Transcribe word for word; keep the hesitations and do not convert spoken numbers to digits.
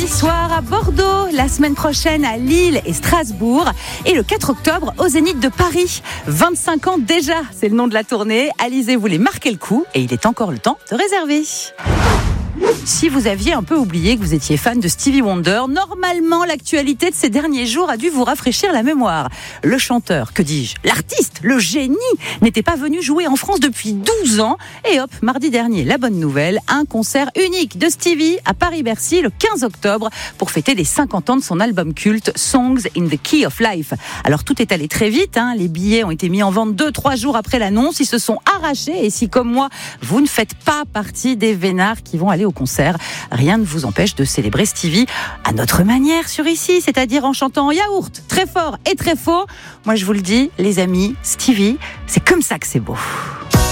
soir à Bordeaux, la semaine prochaine à Lille et Strasbourg et le quatre octobre au Zénith de Paris. vingt-cinq ans déjà, c'est le nom de la tournée. Alizé voulait marquer le coup et il est encore le temps de réserver. Si vous aviez un peu oublié que vous étiez fan de Stevie Wonder, normalement l'actualité de ces derniers jours a dû vous rafraîchir la mémoire. Le chanteur, que dis-je, l'artiste, le génie, n'était pas venu jouer en France depuis douze ans. Et hop, mardi dernier, la bonne nouvelle, un concert unique de Stevie à Paris-Bercy le quinze octobre pour fêter les cinquante ans de son album culte Songs in the Key of Life. Alors tout est allé très vite, hein. Les billets ont été mis en vente deux trois jours après l'annonce, ils se sont arrachés et si comme moi, vous ne faites pas partie des vénards qui vont aller au concert, rien ne vous empêche de célébrer Stevie à notre manière sur ici, c'est-à-dire en chantant yaourt très fort et très faux. Moi je vous le dis, les amis, Stevie, c'est comme ça que c'est beau.